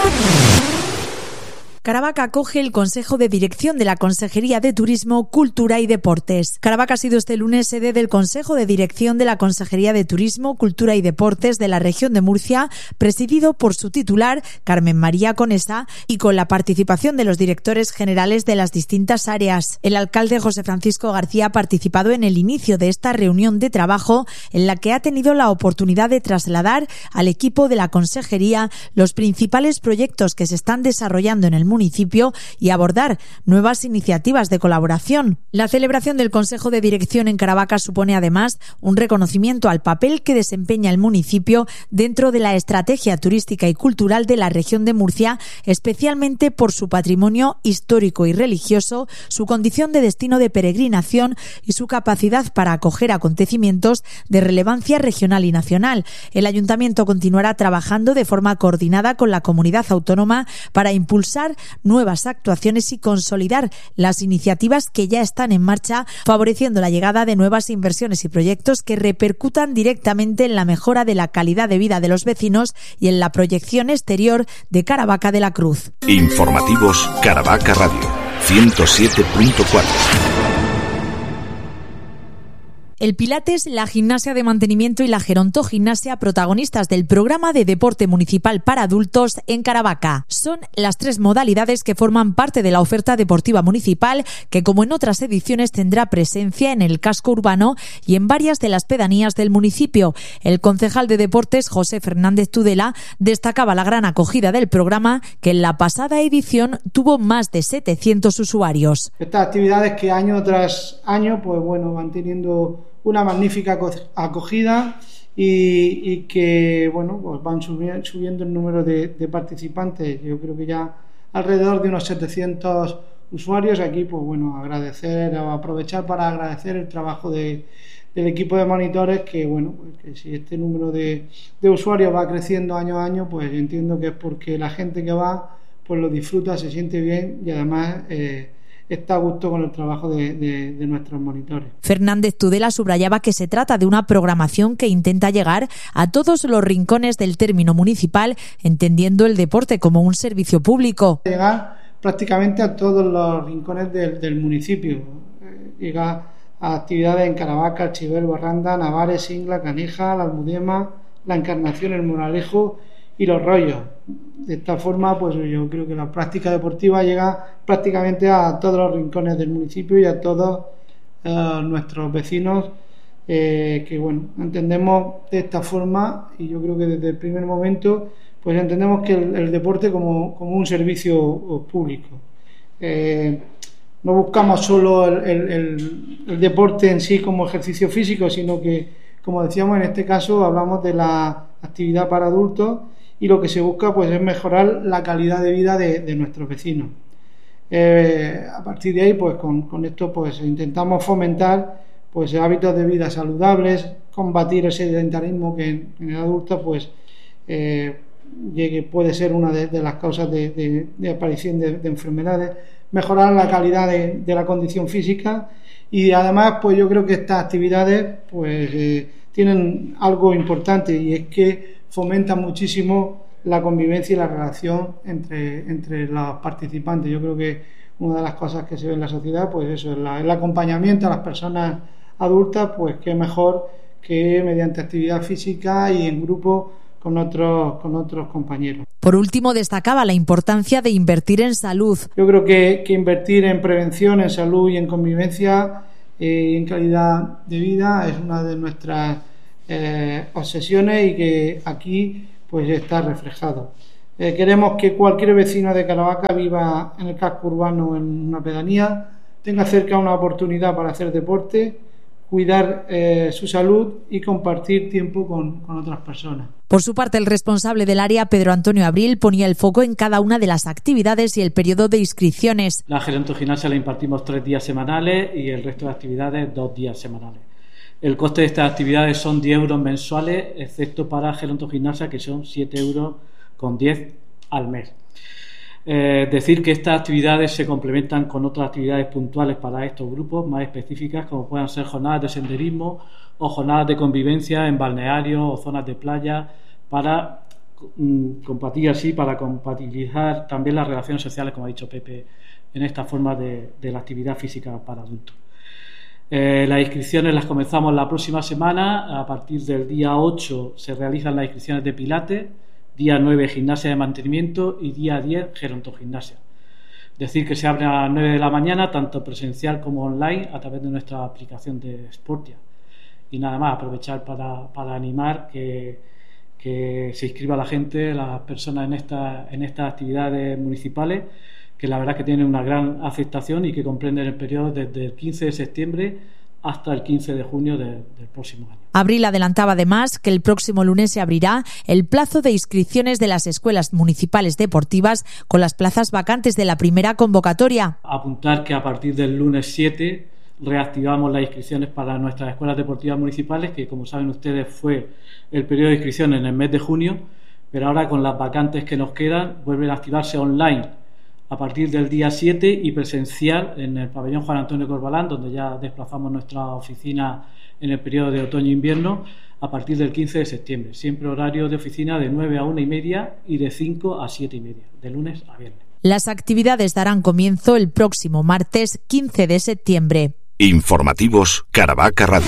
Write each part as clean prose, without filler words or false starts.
Caravaca acoge el Consejo de Dirección de la Consejería de Turismo, Cultura y Deportes. Caravaca ha sido este lunes sede del Consejo de Dirección de la Consejería de Turismo, Cultura y Deportes de la región de Murcia, presidido por su titular, Carmen María Conesa, y con la participación de los directores generales de las distintas áreas. El alcalde José Francisco García ha participado en el inicio de esta reunión de trabajo, en la que ha tenido la oportunidad de trasladar al equipo de la Consejería los principales proyectos que se están desarrollando en el municipio y abordar nuevas iniciativas de colaboración. La celebración del Consejo de Dirección en Caravaca supone además un reconocimiento al papel que desempeña el municipio dentro de la estrategia turística y cultural de la región de Murcia, especialmente por su patrimonio histórico y religioso, su condición de destino de peregrinación y su capacidad para acoger acontecimientos de relevancia regional y nacional. El Ayuntamiento continuará trabajando de forma coordinada con la comunidad autónoma para impulsar nuevas actuaciones y consolidar las iniciativas que ya están en marcha, favoreciendo la llegada de nuevas inversiones y proyectos que repercutan directamente en la mejora de la calidad de vida de los vecinos y en la proyección exterior de Caravaca de la Cruz. Informativos Caravaca Radio 107.4. El Pilates, la gimnasia de mantenimiento y la gerontogimnasia, protagonistas del programa de deporte municipal para adultos en Caravaca. Son las tres modalidades que forman parte de la oferta deportiva municipal, que como en otras ediciones tendrá presencia en el casco urbano y en varias de las pedanías del municipio. El concejal de deportes, José Fernández Tudela, destacaba la gran acogida del programa, que en la pasada edición tuvo más de 700 usuarios. Estas actividades que año tras año van teniendo una magnífica acogida y que van subiendo el número de participantes. Yo creo que ya alrededor de unos 700 usuarios. Aquí aprovechar para agradecer el trabajo del equipo de monitores, que si este número de usuarios va creciendo año a año, pues entiendo que es porque la gente que va pues lo disfruta, se siente bien y además está a gusto con el trabajo de nuestros monitores. Fernández Tudela subrayaba que se trata de una programación que intenta llegar a todos los rincones del término municipal, entendiendo el deporte como un servicio público. Llegar prácticamente a todos los rincones del municipio. Llegar a actividades en Caravaca, Archivel, Barranda, Navares, Ingla, Canija, La Almudena, La Encarnación, El Moralejo y Los Rollos. De esta forma, pues yo creo que la práctica deportiva llega prácticamente a todos los rincones del municipio y a todos nuestros vecinos, que entendemos de esta forma, y yo creo que desde el primer momento pues entendemos que el deporte como un servicio público. No buscamos solo el deporte en sí como ejercicio físico, sino que, como decíamos, en este caso hablamos de la actividad para adultos, y lo que se busca pues es mejorar la calidad de vida de nuestros vecinos. A partir de ahí, pues con esto pues intentamos fomentar pues hábitos de vida saludables, combatir el sedentarismo que en el adulto pues puede ser una de las causas de aparición de enfermedades, mejorar la calidad de la condición física, y además pues yo creo que estas actividades pues tienen algo importante, y es que fomentan muchísimo la convivencia y la relación entre los participantes. Yo creo que una de las cosas que se ve en la sociedad, pues eso, el acompañamiento a las personas adultas, pues qué mejor que mediante actividad física y en grupo con otros compañeros. Por último, destacaba la importancia de invertir en salud. Yo creo que invertir en prevención, en salud y en convivencia y en calidad de vida es una de nuestras obsesiones, y que aquí pues está reflejado. Queremos que cualquier vecino de Caravaca viva en el casco urbano, en una pedanía, tenga cerca una oportunidad para hacer deporte, cuidar su salud y compartir tiempo con otras personas. Por su parte, el responsable del área, Pedro Antonio Abril, ponía el foco en cada una de las actividades y el periodo de inscripciones. La gerontogimnasia la impartimos 3 días semanales y el resto de actividades 2 días semanales. El coste de estas actividades son 10 euros mensuales, excepto para gerontogimnasia, que son 7,10 euros al mes. Decir que estas actividades se complementan con otras actividades puntuales para estos grupos más específicas, como puedan ser jornadas de senderismo o jornadas de convivencia en balnearios o zonas de playa, para compartir así, para compatibilizar también las relaciones sociales, como ha dicho Pepe, en esta forma de la actividad física para adultos. Las inscripciones las comenzamos la próxima semana. A partir del día 8 se realizan las inscripciones de Pilates, día 9 gimnasia de mantenimiento y día 10 gerontogimnasia. Decir que se abre a las 9 de la mañana, tanto presencial como online, a través de nuestra aplicación de Sportia. Y nada más, aprovechar para animar que se inscriba la gente, las personas en estas actividades municipales, que la verdad que tienen una gran aceptación y que comprenden el periodo desde el 15 de septiembre hasta el 15 de junio del próximo año. Abril adelantaba además que el próximo lunes se abrirá el plazo de inscripciones de las escuelas municipales deportivas con las plazas vacantes de la primera convocatoria. Apuntar que a partir del lunes 7 reactivamos las inscripciones para nuestras escuelas deportivas municipales, que como saben ustedes fue el periodo de inscripción en el mes de junio, pero ahora con las vacantes que nos quedan vuelven a activarse online a partir del día 7 y presencial en el pabellón Juan Antonio Corbalán, donde ya desplazamos nuestra oficina en el periodo de otoño-invierno, a partir del 15 de septiembre. Siempre horario de oficina de 9 a 1:30 y de 5 a 7:30, de lunes a viernes. Las actividades darán comienzo el próximo martes 15 de septiembre. Informativos Caravaca Radio.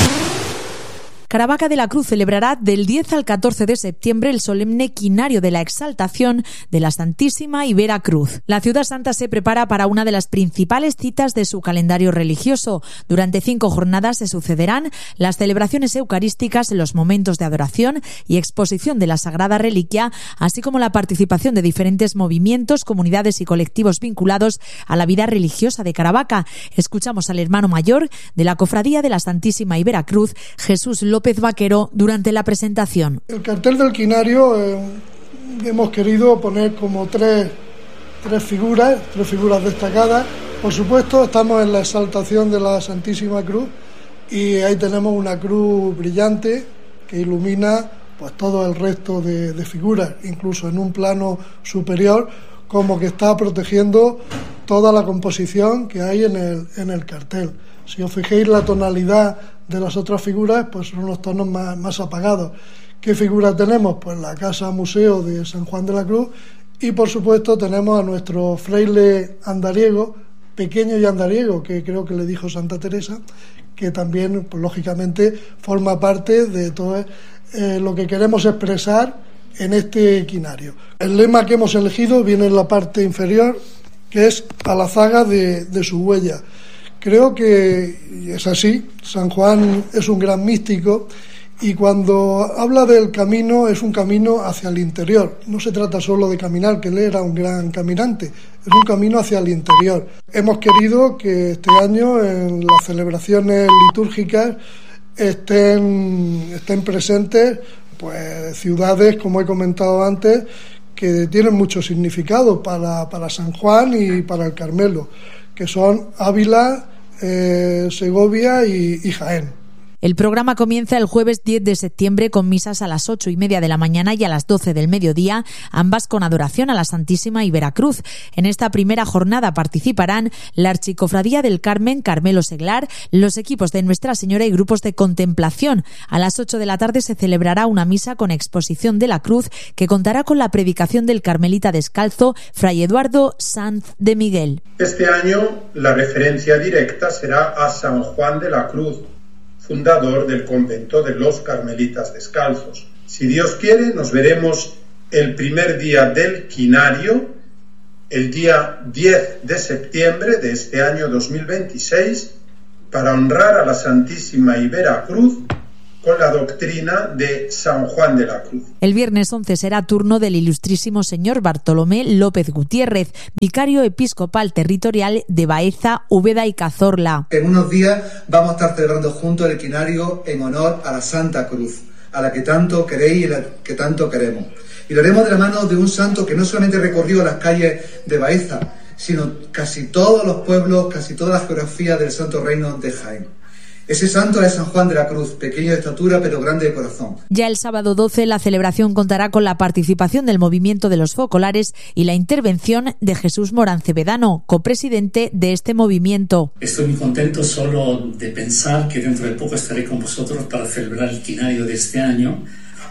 Caravaca de la Cruz celebrará del 10 al 14 de septiembre el solemne quinario de la exaltación de la Santísima y Vera Cruz. La ciudad santa se prepara para una de las principales citas de su calendario religioso. Durante 5 jornadas se sucederán las celebraciones eucarísticas, los momentos de adoración y exposición de la Sagrada Reliquia, así como la participación de diferentes movimientos, comunidades y colectivos vinculados a la vida religiosa de Caravaca. Escuchamos al hermano mayor de la Cofradía de la Santísima y Vera Cruz, Jesús López Vaquero, durante la presentación. El cartel del quinario hemos querido poner como tres figuras destacadas. Por supuesto, estamos en la exaltación de la Santísima Cruz y ahí tenemos una cruz brillante que ilumina pues todo el resto de figuras, incluso en un plano superior, como que está protegiendo toda la composición que hay en el cartel. Si os fijáis, la tonalidad de las otras figuras pues son unos tonos más apagados. ¿Qué figuras tenemos? Pues la Casa Museo de San Juan de la Cruz y por supuesto tenemos a nuestro fraile andariego, pequeño y andariego, que creo que le dijo Santa Teresa, que también pues, lógicamente forma parte de todo lo que queremos expresar en este quinario. El lema que hemos elegido viene en la parte inferior, que es a la zaga de su huella. Creo que es así, San Juan es un gran místico y cuando habla del camino es un camino hacia el interior. No se trata solo de caminar, que él era un gran caminante, es un camino hacia el interior. Hemos querido que este año en las celebraciones litúrgicas estén presentes pues ciudades, como he comentado antes, que tienen mucho significado para San Juan y para el Carmelo, que son Ávila, Segovia y Jaén. El programa comienza el jueves 10 de septiembre con misas a las 8:30 de la mañana y a las 12 del mediodía, ambas con adoración a la Santísima y Vera Cruz. En esta primera jornada participarán la Archicofradía del Carmen, Carmelo Seglar, los equipos de Nuestra Señora y grupos de contemplación. A las 8 de la tarde se celebrará una misa con exposición de la cruz que contará con la predicación del carmelita descalzo, Fray Eduardo Sanz de Miguel. Este año la referencia directa será a San Juan de la Cruz, fundador del convento de los Carmelitas Descalzos. Si Dios quiere, nos veremos el primer día del quinario, el día 10 de septiembre de este año 2026, para honrar a la Santísima y Vera Cruz con la doctrina de San Juan de la Cruz. El viernes 11 será turno del ilustrísimo señor Bartolomé López Gutiérrez, vicario episcopal territorial de Baeza, Úbeda y Cazorla. En unos días vamos a estar celebrando juntos el quinario en honor a la Santa Cruz, a la que tanto queréis y la que tanto queremos. Y lo haremos de la mano de un santo que no solamente recorrió las calles de Baeza, sino casi todos los pueblos, casi toda la geografía del Santo Reino de Jaén. Ese santo es San Juan de la Cruz, pequeño de estatura pero grande de corazón. Ya el sábado 12 la celebración contará con la participación del movimiento de los focolares y la intervención de Jesús Morán Cebedano, copresidente de este movimiento. Estoy muy contento solo de pensar que dentro de poco estaré con vosotros para celebrar el quinario de este año,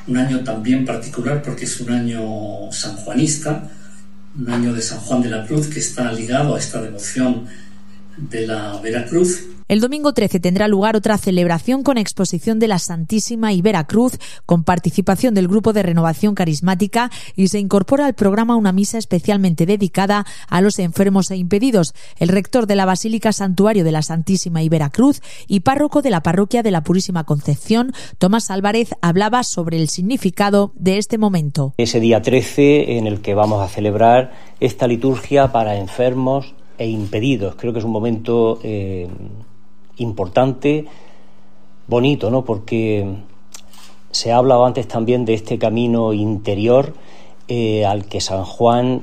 un año también particular porque es un año sanjuanista, un año de San Juan de la Cruz, que está ligado a esta devoción de la Veracruz. El domingo 13 tendrá lugar otra celebración con exposición de la Santísima y Veracruz, con participación del Grupo de Renovación Carismática, y se incorpora al programa una misa especialmente dedicada a los enfermos e impedidos. El rector de la Basílica Santuario de la Santísima y Veracruz y párroco de la Parroquia de la Purísima Concepción, Tomás Álvarez, hablaba sobre el significado de este momento. Ese día 13 en el que vamos a celebrar esta liturgia para enfermos e impedidos. Creo que es un momento importante, bonito, ¿no? Porque se ha hablado antes también de este camino interior al que San Juan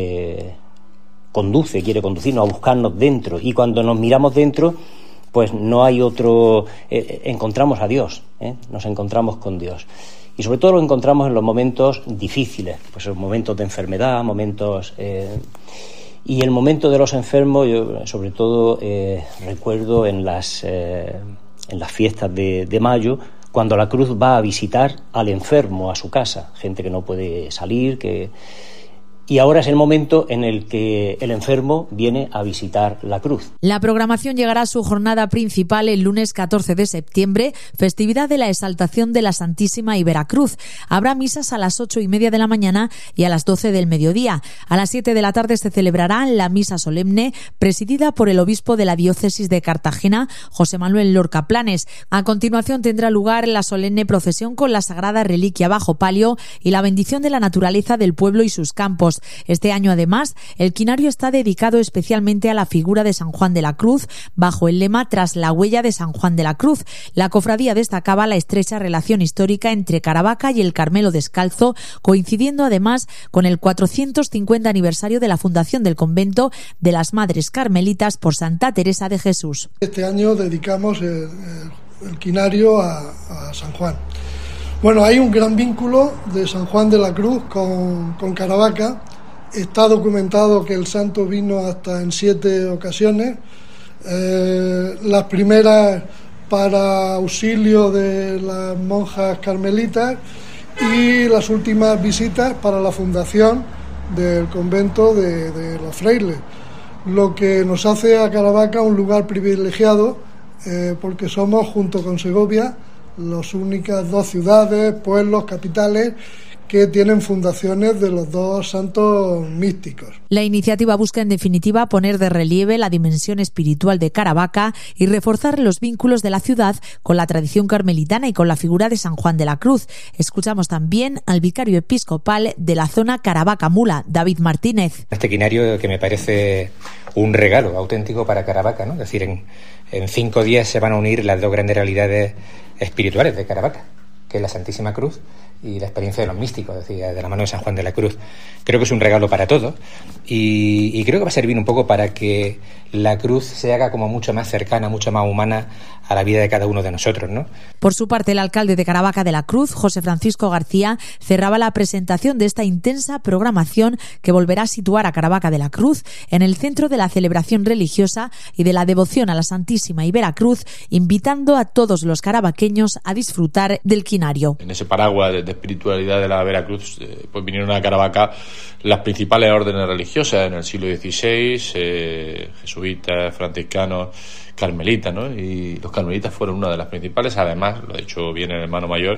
quiere conducirnos, a buscarnos dentro. Y cuando nos miramos dentro, pues no hay otro... encontramos a Dios, nos encontramos con Dios. Y sobre todo lo encontramos en los momentos difíciles, pues en momentos de enfermedad, momentos... Y el momento de los enfermos, yo sobre todo recuerdo en las fiestas de mayo, cuando la cruz va a visitar al enfermo a su casa, gente que no puede salir, y ahora es el momento en el que el enfermo viene a visitar la cruz. La programación llegará a su jornada principal el lunes 14 de septiembre, festividad de la exaltación de la Santísima y Veracruz. Habrá misas a las 8:30 de la mañana y a las 12 del mediodía. A las 7 de la tarde se celebrará la misa solemne, presidida por el obispo de la diócesis de Cartagena, José Manuel Lorca Planes. A continuación tendrá lugar la solemne procesión con la sagrada reliquia bajo palio y la bendición de la naturaleza del pueblo y sus campos. Este año, además, el quinario está dedicado especialmente a la figura de San Juan de la Cruz, bajo el lema Tras la huella de San Juan de la Cruz. La cofradía destacaba la estrecha relación histórica entre Caravaca y el Carmelo Descalzo, coincidiendo además con el 450 aniversario de la fundación del convento de las Madres Carmelitas por Santa Teresa de Jesús. Este año dedicamos el quinario a San Juan. Bueno, hay un gran vínculo de San Juan de la Cruz con Caravaca. Está documentado que el santo vino hasta en 7 ocasiones. Las primeras para auxilio de las monjas carmelitas y las últimas visitas para la fundación del convento de los frailes. Lo que nos hace a Caravaca un lugar privilegiado porque somos, junto con Segovia, las únicas 2 ciudades, pueblos, capitales que tienen fundaciones de los 2 santos místicos. La iniciativa busca, en definitiva, poner de relieve la dimensión espiritual de Caravaca y reforzar los vínculos de la ciudad con la tradición carmelitana y con la figura de San Juan de la Cruz. Escuchamos también al vicario episcopal de la zona Caravaca-Mula, David Martínez. Este quinario que me parece un regalo auténtico para Caravaca, ¿no? Es decir, en 5 días se van a unir las 2 grandes realidades espirituales de Caravaca, que es la Santísima Cruz y la experiencia de los místicos, es decir, de la mano de San Juan de la Cruz. Creo que es un regalo para todos y creo que va a servir un poco para que la cruz se haga como mucho más cercana, mucho más humana a la vida de cada uno de nosotros, ¿no? Por su parte, el alcalde de Caravaca de la Cruz, José Francisco García, cerraba la presentación de esta intensa programación que volverá a situar a Caravaca de la Cruz en el centro de la celebración religiosa y de la devoción a la Santísima y Veracruz, invitando a todos los caravaqueños a disfrutar del quinario. En ese paraguas de espiritualidad de la Veracruz, pues vinieron a Caravaca las principales órdenes religiosas en el siglo XVI, jesuitas, franciscanos, carmelitas, ¿no? Y los carmelitas fueron una de las principales. Además, lo ha dicho bien el hermano mayor,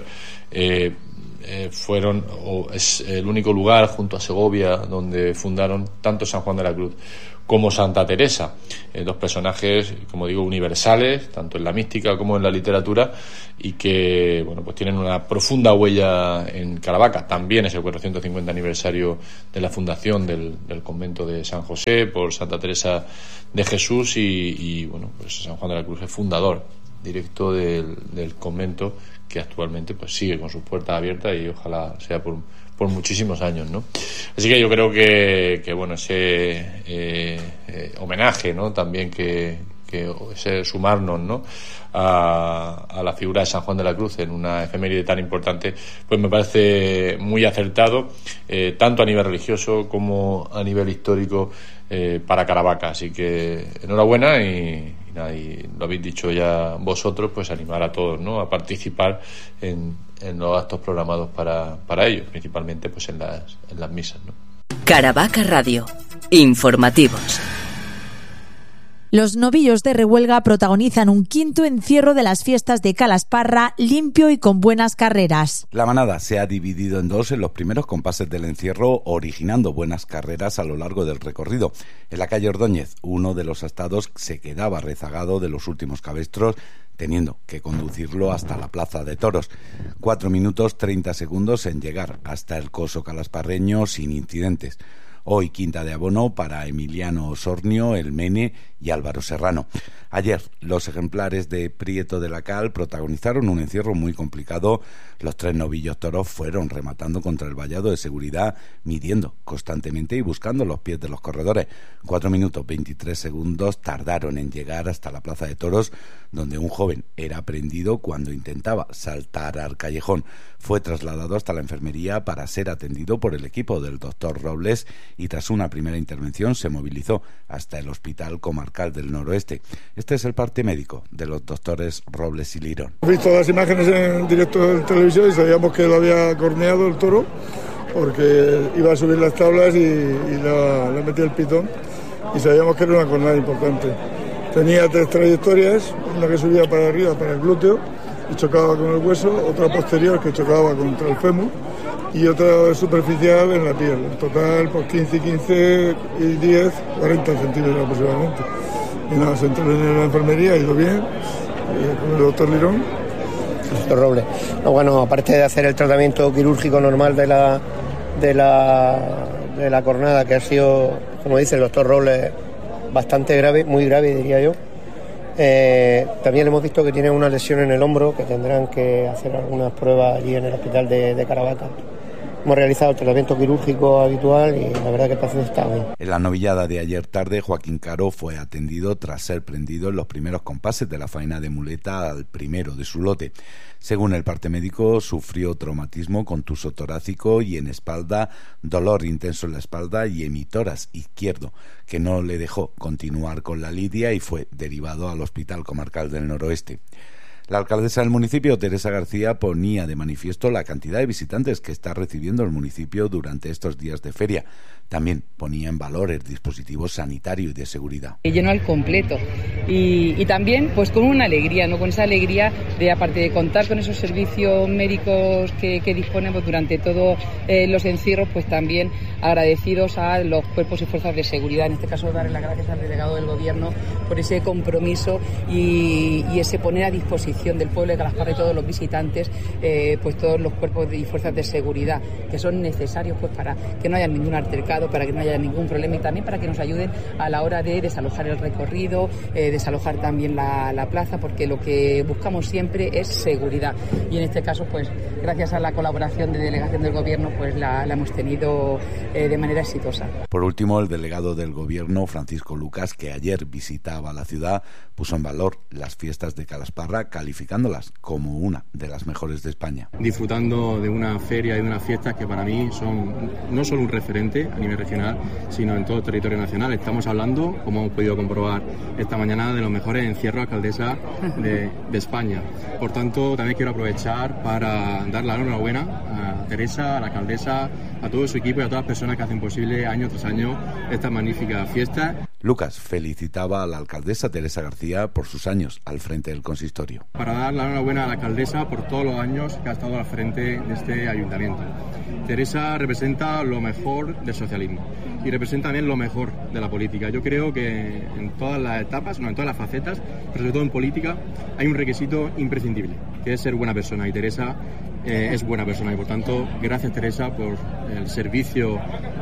es el único lugar junto a Segovia donde fundaron tanto San Juan de la Cruz como Santa Teresa, 2 personajes, como digo, universales, tanto en la mística como en la literatura, y que, bueno, pues tienen una profunda huella en Caravaca. También es el 450 aniversario de la fundación del convento de San José por Santa Teresa de Jesús y bueno, pues San Juan de la Cruz es fundador directo del convento, que actualmente pues sigue con sus puertas abiertas y ojalá sea por muchísimos años, ¿no? Así que yo creo que bueno, ese homenaje, ¿no? También que ese sumarnos, ¿no? a la figura de San Juan de la Cruz en una efeméride tan importante, pues me parece muy acertado, tanto a nivel religioso como a nivel histórico, para Caravaca. Así que enhorabuena y y lo habéis dicho ya vosotros, pues animar a todos, ¿no?, a participar en los actos programados para ellos, principalmente pues en las misas, ¿no? Caravaca Radio. Informativos. Los novillos de Revuelga protagonizan un quinto encierro de las fiestas de Calasparra, limpio y con buenas carreras. La manada se ha dividido en dos en los primeros compases del encierro, originando buenas carreras a lo largo del recorrido. En la calle Ordóñez, uno de los astados se quedaba rezagado de los últimos cabestros, teniendo que conducirlo hasta la plaza de toros. 4 minutos 30 segundos en llegar hasta el coso calasparreño sin incidentes. Hoy quinta de abono para Emiliano Osornio, El Mene y Álvaro Serrano. Ayer los ejemplares de Prieto de la Cal protagonizaron un encierro muy complicado. Los 3 novillos toros fueron rematando contra el vallado de seguridad, midiendo constantemente y buscando los pies de los corredores. 4 minutos 23 segundos tardaron en llegar hasta la plaza de toros, donde un joven era prendido cuando intentaba saltar al callejón. Fue trasladado hasta la enfermería para ser atendido por el equipo del doctor Robles y tras una primera intervención se movilizó hasta el Hospital Comarcal del Noroeste. Este es el parte médico de los doctores Robles y Lirón. He visto las imágenes en directo en televisión y sabíamos que lo había corneado el toro porque iba a subir las tablas y le metía el pitón y sabíamos que era una cornada importante. Tenía 3 trayectorias, una que subía para arriba, para el glúteo, y chocaba con el hueso, otra posterior que chocaba contra el fémur y otra superficial en la piel. En total, por 15 y 10, 40 centímetros aproximadamente. Y nada, se entró en la enfermería, ha ido bien, con el doctor Lirón. Doctor Robles. No, bueno, aparte de hacer el tratamiento quirúrgico normal de la cornada, que ha sido, como dice el doctor Robles, bastante grave, muy grave diría yo. También hemos visto que tiene una lesión en el hombro, que tendrán que hacer algunas pruebas allí en el hospital de Caravaca. Hemos realizado el tratamiento quirúrgico habitual y la verdad que el paciente está bien. En la novillada de ayer tarde, Joaquín Caro fue atendido tras ser prendido en los primeros compases de la faena de muleta al primero de su lote. Según el parte médico, sufrió traumatismo contuso torácico y en espalda, dolor intenso en la espalda y hemitórax izquierdo, que no le dejó continuar con la lidia y fue derivado al Hospital Comarcal del Noroeste. La alcaldesa del municipio, Teresa García, ponía de manifiesto la cantidad de visitantes que está recibiendo el municipio durante estos días de feria. También ponía en valor el dispositivo sanitario y de seguridad. Lleno al completo y también pues con una alegría, ¿no? Con esa alegría de, aparte de contar con esos servicios médicos que disponemos durante todos los encierros, pues también agradecidos a los cuerpos y fuerzas de seguridad. En este caso, darle las gracias al delegado del gobierno por ese compromiso y ese poner a disposición del pueblo de Calasparra y todos los visitantes, pues todos los cuerpos y fuerzas de seguridad que son necesarios pues para que no haya ningún altercado, para que no haya ningún problema y también para que nos ayuden a la hora de desalojar el recorrido, desalojar también la plaza, porque lo que buscamos siempre es seguridad y en este caso pues gracias a la colaboración de delegación del gobierno pues la hemos tenido de manera exitosa. Por último, el delegado del gobierno, Francisco Lucas, que ayer visitaba la ciudad, puso en valor las fiestas de Calasparra, calificándolas como una de las mejores de España. Disfrutando de una feria y de unas fiestas que para mí son no solo un referente a nivel regional, sino en todo el territorio nacional. Estamos hablando, como hemos podido comprobar esta mañana, de los mejores encierros alcaldesa de España. Por tanto, también quiero aprovechar para dar la enhorabuena a Teresa, a la alcaldesa, a todo su equipo y a todas las personas que hacen posible año tras año esta magnífica fiesta. Lucas felicitaba a la alcaldesa Teresa García por sus años al frente del consistorio. Para dar la enhorabuena a la alcaldesa por todos los años que ha estado al frente de este ayuntamiento. Teresa representa lo mejor del socialismo y representa también lo mejor de la política. Yo creo que en todas las etapas, no en todas las facetas, pero sobre todo en política, hay un requisito imprescindible, que es ser buena persona, y Teresa es buena persona y por tanto gracias Teresa por el servicio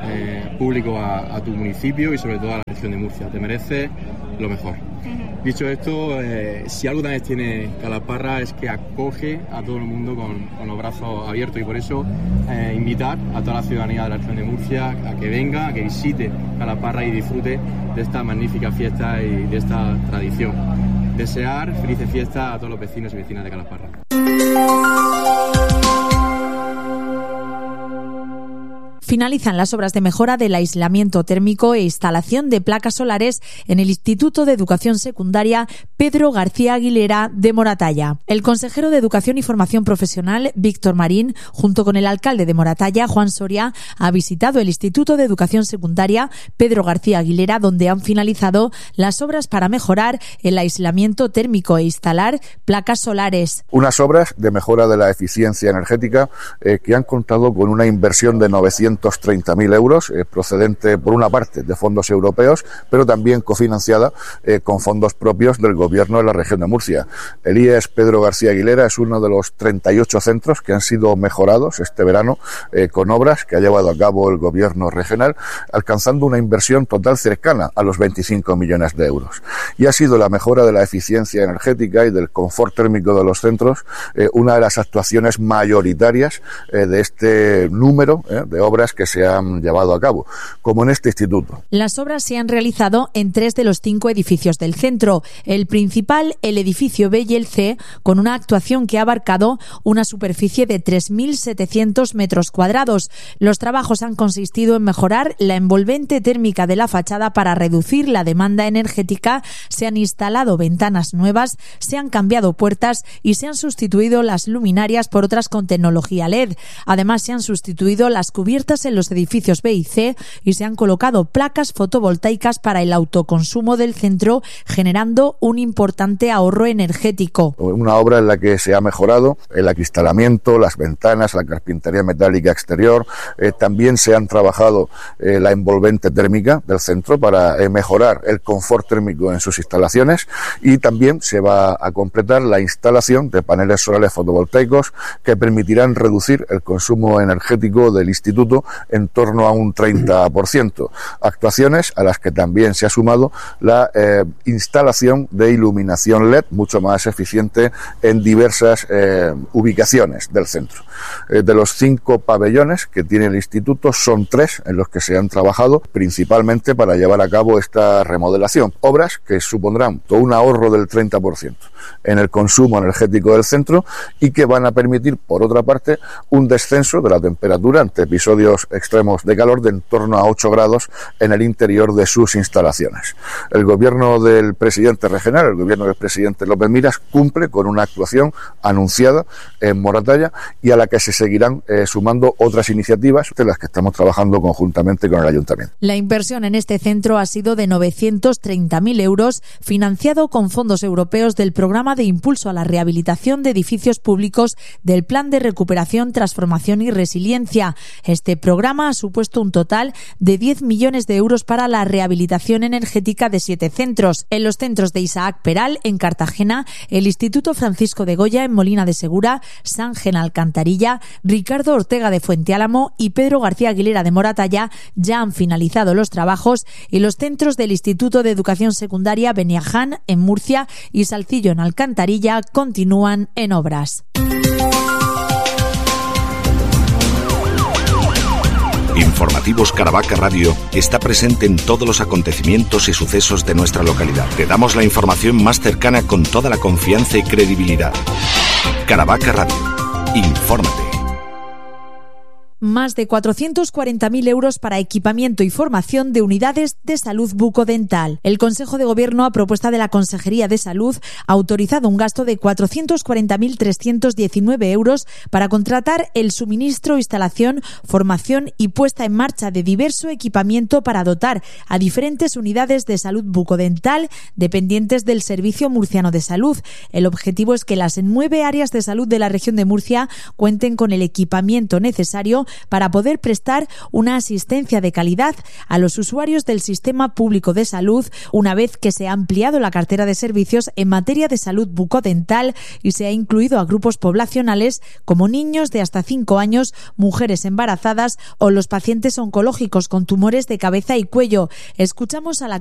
público a tu municipio y sobre todo a la región de Murcia. Te mereces lo mejor. Dicho esto, si algo también tiene Calasparra es que acoge a todo el mundo con los brazos abiertos y por eso invitar a toda la ciudadanía de la región de Murcia a que venga, a que visite Calasparra y disfrute de esta magnífica fiesta y de esta tradición. Desear felices fiestas a todos los vecinos y vecinas de Calasparra. Finalizan las obras de mejora del aislamiento térmico e instalación de placas solares en el Instituto de Educación Secundaria Pedro García Aguilera de Moratalla. El consejero de Educación y Formación Profesional, Víctor Marín, junto con el alcalde de Moratalla, Juan Soria, ha visitado el Instituto de Educación Secundaria Pedro García Aguilera, donde han finalizado las obras para mejorar el aislamiento térmico e instalar placas solares. Unas obras de mejora de la eficiencia energética que han contado con una inversión de 930.000 euros, procedente por una parte de fondos europeos, pero también cofinanciada con fondos propios del Gobierno de la región de Murcia. El IES Pedro García Aguilera es uno de los 38 centros que han sido mejorados este verano con obras que ha llevado a cabo el Gobierno regional, alcanzando una inversión total cercana a los 25 millones de euros. Y ha sido la mejora de la eficiencia energética y del confort térmico de los centros una de las actuaciones mayoritarias de este número de obras que se han llevado a cabo, como en este instituto. Las obras se han realizado en 3 de los 5 edificios del centro. El principal, el edificio B y el C, con una actuación que ha abarcado una superficie de 3.700 metros cuadrados. Los trabajos han consistido en mejorar la envolvente térmica de la fachada para reducir la demanda energética, se han instalado ventanas nuevas, se han cambiado puertas y se han sustituido las luminarias por otras con tecnología LED. Además, se han sustituido las cubiertas en los edificios B y C y se han colocado placas fotovoltaicas para el autoconsumo del centro, generando un importante ahorro energético. Una obra en la que se ha mejorado el acristalamiento, las ventanas, la carpintería metálica exterior. También se han trabajado la envolvente térmica del centro para mejorar el confort térmico en sus instalaciones, y también se va a completar la instalación de paneles solares fotovoltaicos que permitirán reducir el consumo energético del instituto en torno a un 30%. Actuaciones a las que también se ha sumado la instalación de iluminación LED mucho más eficiente en diversas ubicaciones del centro. De los 5 pabellones que tiene el instituto, son 3 en los que se han trabajado principalmente para llevar a cabo esta remodelación. Obras que supondrán todo un ahorro del 30% en el consumo energético del centro y que van a permitir, por otra parte, un descenso de la temperatura ante episodios extremos de calor de en torno a 8 grados en el interior de sus instalaciones. El gobierno del presidente regional, el gobierno del presidente López Miras, cumple con una actuación anunciada en Moratalla y a la que se seguirán sumando otras iniciativas de las que estamos trabajando conjuntamente con el ayuntamiento. La inversión en este centro ha sido de 930.000 euros, financiado con fondos europeos del Programa de Impulso a la Rehabilitación de Edificios Públicos del Plan de Recuperación, Transformación y Resiliencia. Este programa ha supuesto un total de 10 millones de euros para la rehabilitación energética de 7 centros. En los centros de Isaac Peral, en Cartagena, el Instituto Francisco de Goya, en Molina de Segura, Sángel Alcantarilla, Ricardo Ortega de Fuenteálamo y Pedro García Aguilera de Moratalla ya han finalizado los trabajos, y los centros del Instituto de Educación Secundaria Beniaján, en Murcia, y Salcillo, en Alcantarilla, continúan en obras. Informativos Caravaca Radio está presente en todos los acontecimientos y sucesos de nuestra localidad. Te damos la información más cercana con toda la confianza y credibilidad. Caravaca Radio. Infórmate. Más de 440.000 euros para equipamiento y formación de unidades de salud bucodental. El Consejo de Gobierno, a propuesta de la Consejería de Salud, ha autorizado un gasto de 440.319 euros para contratar el suministro, instalación, formación y puesta en marcha de diverso equipamiento para dotar a diferentes unidades de salud bucodental dependientes del Servicio Murciano de Salud. El objetivo es que las 9 áreas de salud de la región de Murcia cuenten con el equipamiento necesario para poder prestar una asistencia de calidad a los usuarios del sistema público de salud, una vez que se ha ampliado la cartera de servicios en materia de salud bucodental y se ha incluido a grupos poblacionales como niños de hasta 5 años, mujeres embarazadas o los pacientes oncológicos con tumores de cabeza y cuello. Escuchamos a la